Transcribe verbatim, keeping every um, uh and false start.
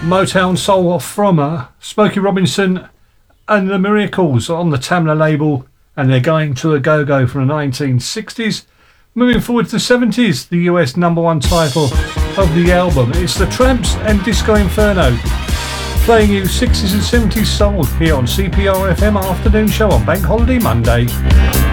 Motown soul from her, Smokey Robinson and the Miracles on the Tamla label, and they're going to a go-go from the nineteen sixties. Moving forward to the seventies, the U S number one title of the album. It's The Tramps and Disco Inferno, playing you sixties and seventies soul here on C P R F M afternoon show on Bank Holiday Monday.